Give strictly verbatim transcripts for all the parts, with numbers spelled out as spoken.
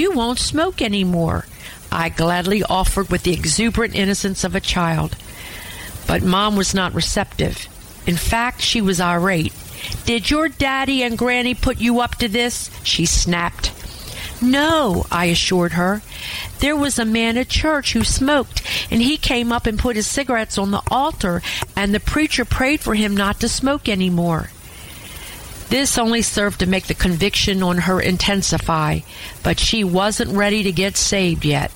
you won't smoke anymore," I gladly offered with the exuberant innocence of a child. But Mom was not receptive. In fact, she was irate. "Did your daddy and Granny put you up to this?" she snapped. "No," I assured her. "There was a man at church who smoked, and he came up and put his cigarettes on the altar, and the preacher prayed for him not to smoke anymore." This only served to make the conviction on her intensify, but she wasn't ready to get saved yet.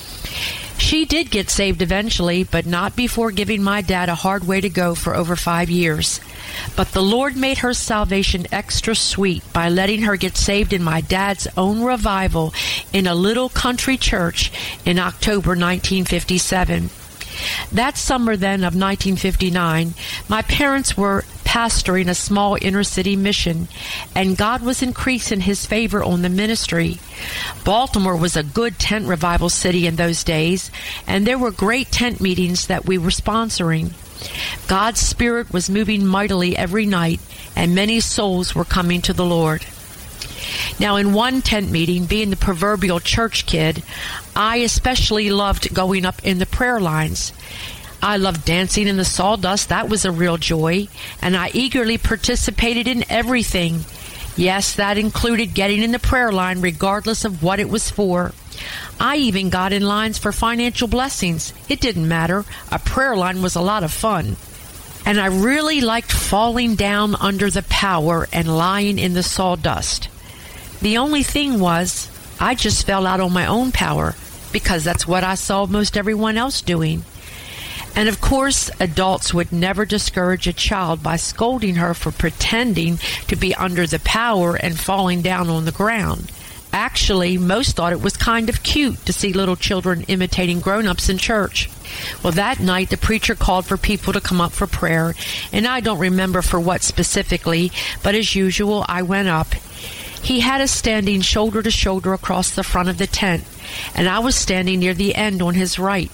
She did get saved eventually, but not before giving my dad a hard way to go for over five years. But the Lord made her salvation extra sweet by letting her get saved in my dad's own revival in a little country church in October nineteen fifty-seven. That summer then of nineteen fifty-nine, my parents were pastoring a small inner-city mission, and God was increasing His favor on the ministry. Baltimore was a good tent revival city in those days, and there were great tent meetings that we were sponsoring. God's Spirit was moving mightily every night, and many souls were coming to the Lord. Now, in one tent meeting, being the proverbial church kid, I especially loved going up in the prayer lines. I loved dancing in the sawdust. That was a real joy, and I eagerly participated in everything. Yes, that included getting in the prayer line regardless of what it was for. I even got in lines for financial blessings. It didn't matter. A prayer line was a lot of fun. And I really liked falling down under the power and lying in the sawdust. The only thing was, I just fell out on my own power, because that's what I saw most everyone else doing. And of course, adults would never discourage a child by scolding her for pretending to be under the power and falling down on the ground. Actually, most thought it was kind of cute to see little children imitating grown-ups in church. Well, that night, the preacher called for people to come up for prayer, and I don't remember for what specifically, but as usual, I went up. He had us standing shoulder to shoulder across the front of the tent, and I was standing near the end on his right.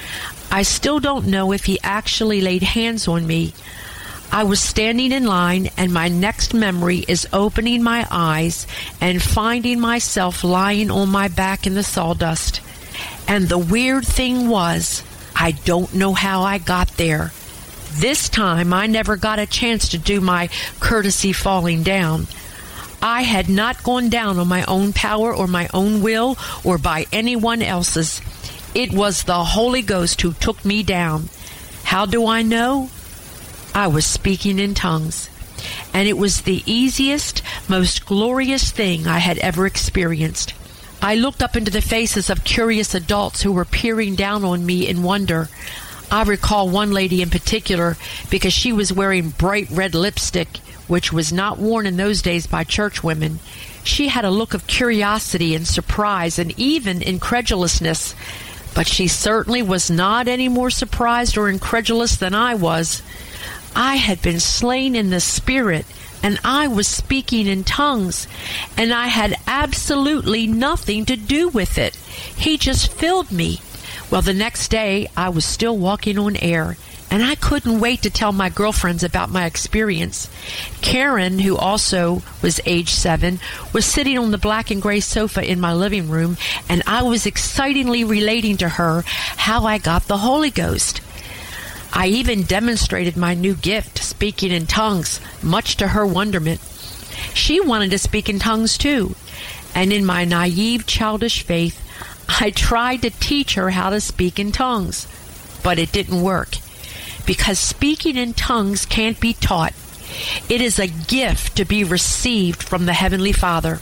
I still don't know if he actually laid hands on me. I was standing in line, and my next memory is opening my eyes and finding myself lying on my back in the sawdust. And the weird thing was, I don't know how I got there. This time, I never got a chance to do my courtesy falling down. I had not gone down on my own power or my own will or by anyone else's. It was the Holy Ghost who took me down. How do I know? I was speaking in tongues, and it was the easiest, most glorious thing I had ever experienced. I looked up into the faces of curious adults who were peering down on me in wonder. I recall one lady in particular because she was wearing bright red lipstick, which was not worn in those days by church women. She had a look of curiosity and surprise and even incredulousness, but she certainly was not any more surprised or incredulous than I was. I had been slain in the Spirit, and I was speaking in tongues, and I had absolutely nothing to do with it. He just filled me. Well, the next day, I was still walking on air, and I couldn't wait to tell my girlfriends about my experience. Karen, who also was age seven, was sitting on the black and gray sofa in my living room, and I was excitingly relating to her how I got the Holy Ghost. I even demonstrated my new gift, speaking in tongues, much to her wonderment. She wanted to speak in tongues too, and in my naive, childish faith, I tried to teach her how to speak in tongues, but it didn't work, because speaking in tongues can't be taught. It is a gift to be received from the Heavenly Father.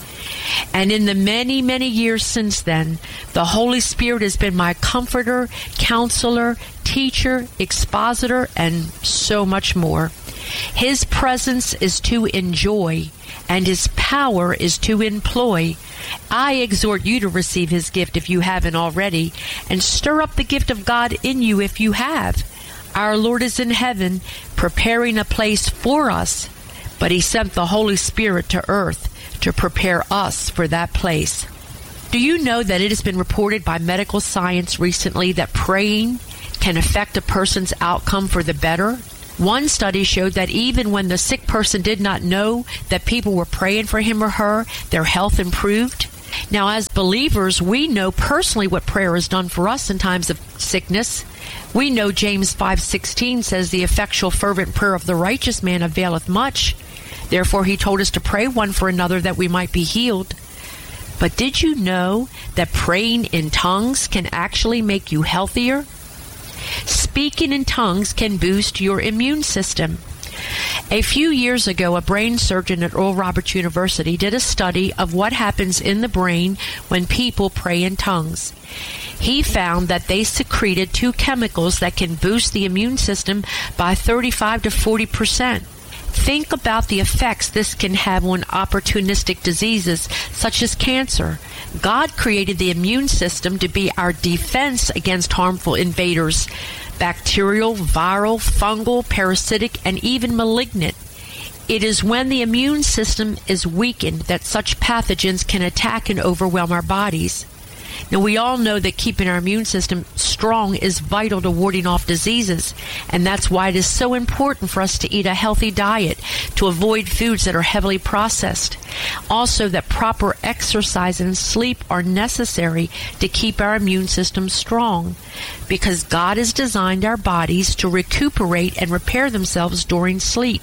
And in the many, many years since then, the Holy Spirit has been my comforter, counselor, teacher, expositor, and so much more. His presence is to enjoy, and His power is to employ. I exhort you to receive His gift if you haven't already, and stir up the gift of God in you if you have. Our Lord is in heaven, preparing a place for us, but He sent the Holy Spirit to earth to prepare us for that place. Do you know that it has been reported by medical science recently that praying can affect a person's outcome for the better? One study showed that even when the sick person did not know that people were praying for him or her, their health improved. Now, as believers, we know personally what prayer has done for us in times of sickness. We know James five sixteen says, "The effectual fervent prayer of the righteous man availeth much." Therefore, he told us to pray one for another that we might be healed. But did you know that praying in tongues can actually make you healthier? Speaking in tongues can boost your immune system. A few years ago, a brain surgeon at Oral Roberts University did a study of what happens in the brain when people pray in tongues. He found that they secreted two chemicals that can boost the immune system by thirty-five to forty percent. Think about the effects this can have on opportunistic diseases such as cancer. God created the immune system to be our defense against harmful invaders, bacterial, viral, fungal, parasitic, and even malignant. It is when the immune system is weakened that such pathogens can attack and overwhelm our bodies. Now, we all know that keeping our immune system strong is vital to warding off diseases, and that's why it is so important for us to eat a healthy diet, to avoid foods that are heavily processed. Also, that proper exercise and sleep are necessary to keep our immune system strong, because God has designed our bodies to recuperate and repair themselves during sleep.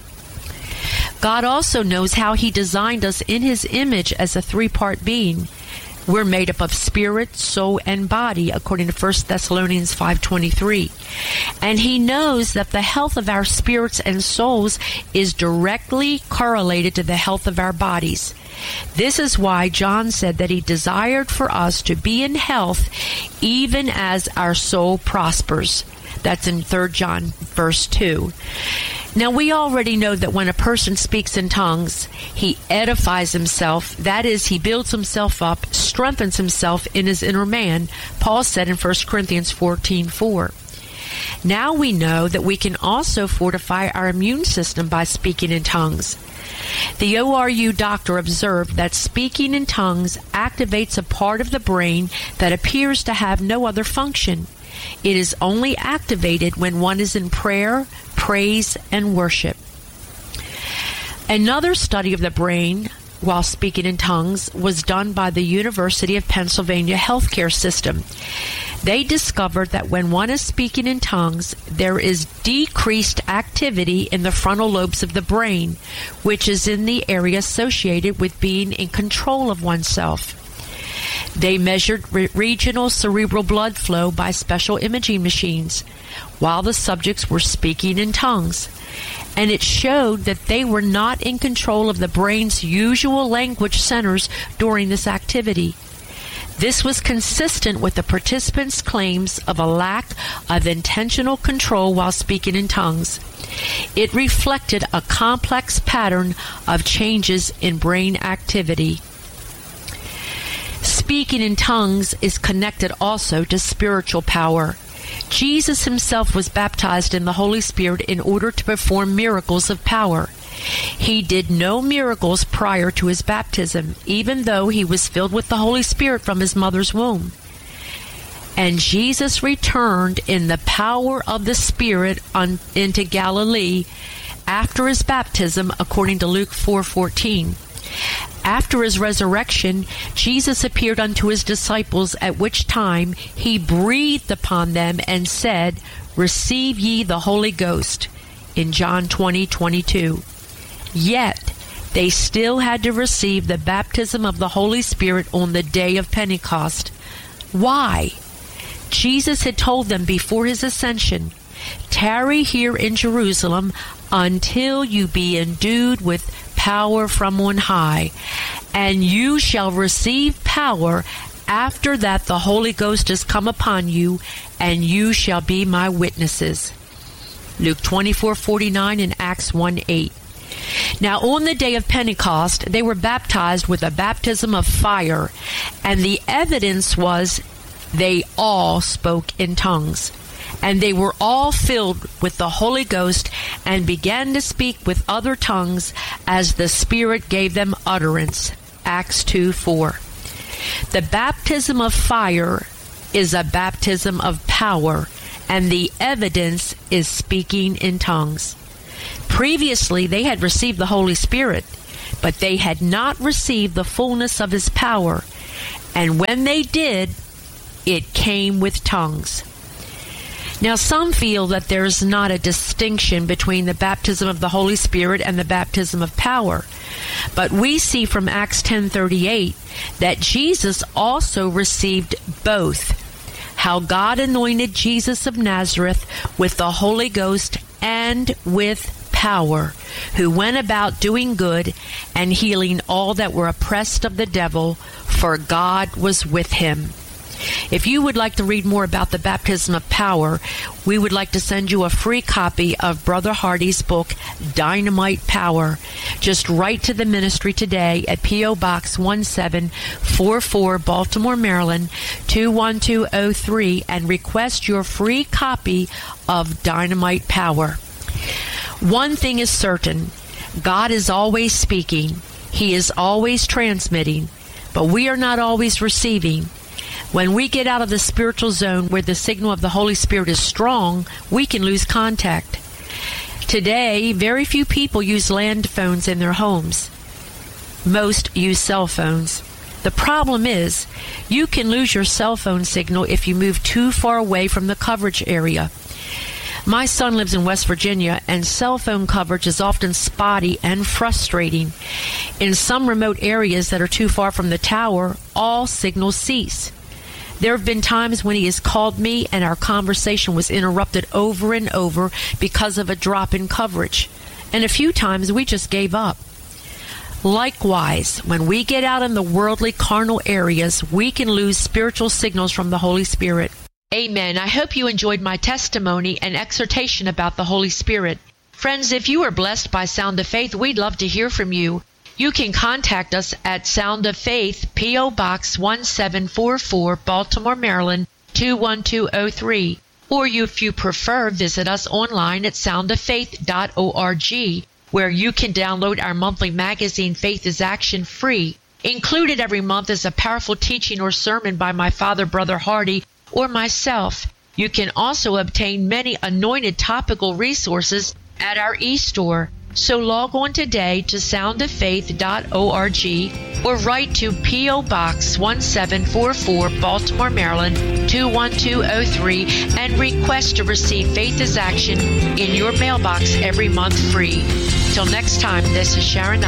God also knows how He designed us in His image as a three-part being. We're made up of spirit, soul, and body, according to First Thessalonians five twenty-three. And He knows that the health of our spirits and souls is directly correlated to the health of our bodies. This is why John said that He desired for us to be in health even as our soul prospers. That's in Third John verse two. Now, we already know that when a person speaks in tongues, he edifies himself. That is, he builds himself up, strengthens himself in his inner man. Paul said in First Corinthians fourteen four. Now we know that we can also fortify our immune system by speaking in tongues. The O R U doctor observed that speaking in tongues activates a part of the brain that appears to have no other function. It is only activated when one is in prayer, praise, and worship. Another study of the brain while speaking in tongues was done by the University of Pennsylvania healthcare system. They discovered that when one is speaking in tongues, there is decreased activity in the frontal lobes of the brain, which is in the area associated with being in control of oneself. They measured re- regional cerebral blood flow by special imaging machines while the subjects were speaking in tongues, and it showed that they were not in control of the brain's usual language centers during this activity. This was consistent with the participants' claims of a lack of intentional control while speaking in tongues. It reflected a complex pattern of changes in brain activity. Speaking in tongues is connected also to spiritual power. Jesus himself was baptized in the Holy Spirit in order to perform miracles of power. He did no miracles prior to his baptism, even though he was filled with the Holy Spirit from his mother's womb. And Jesus returned in the power of the Spirit on, into Galilee after his baptism, according to Luke four fourteen. After his resurrection, Jesus appeared unto his disciples, at which time he breathed upon them and said, "Receive ye the Holy Ghost," in John twenty twenty-two. Yet, they still had to receive the baptism of the Holy Spirit on the day of Pentecost. Why? Jesus had told them before his ascension, "Tarry here in Jerusalem until you be endued with power from on high, and you shall receive power after that the Holy Ghost has come upon you, and you shall be my witnesses." Luke twenty-four forty-nine and Acts one eight. Now, on the day of Pentecost, they were baptized with a baptism of fire, and the evidence was they all spoke in tongues. And they were all filled with the Holy Ghost and began to speak with other tongues as the Spirit gave them utterance. Acts two four. The baptism of fire is a baptism of power, and the evidence is speaking in tongues. Previously, they had received the Holy Spirit, but they had not received the fullness of his power. And when they did, it came with tongues. Now, some feel that there's not a distinction between the baptism of the Holy Spirit and the baptism of power. But we see from Acts ten thirty-eight that Jesus also received both. How God anointed Jesus of Nazareth with the Holy Ghost and with power, who went about doing good and healing all that were oppressed of the devil, for God was with him. If you would like to read more about the baptism of power, we would like to send you a free copy of Brother Hardy's book, Dynamite Power. Just write to the ministry today at P O. Box one seven four four, Baltimore, Maryland, two one two oh three, and request your free copy of Dynamite Power. One thing is certain, God is always speaking. He is always transmitting, but we are not always receiving. When we get out of the spiritual zone where the signal of the Holy Spirit is strong, we can lose contact. Today, very few people use land phones in their homes. Most use cell phones. The problem is, you can lose your cell phone signal if you move too far away from the coverage area. My son lives in West Virginia, and cell phone coverage is often spotty and frustrating. In some remote areas that are too far from the tower, all signals cease. There have been times when he has called me and our conversation was interrupted over and over because of a drop in coverage. And a few times we just gave up. Likewise, when we get out in the worldly, carnal areas, we can lose spiritual signals from the Holy Spirit. Amen. I hope you enjoyed my testimony and exhortation about the Holy Spirit. Friends, if you are blessed by Sound of Faith, we'd love to hear from you. You can contact us at Sound of Faith, P O. Box one seven four four, Baltimore, Maryland, two one two oh three. Or you, if you prefer, visit us online at sound of faith dot org, where you can download our monthly magazine, Faith is Action, free. Included every month is a powerful teaching or sermon by my father, Brother Hardy, or myself. You can also obtain many anointed topical resources at our e-store. So log on today to sound of faith dot org or write to P O. Box one seven four four, Baltimore, Maryland, two one two oh three, and request to receive Faith is Action in your mailbox every month free. Till next time, this is Sharon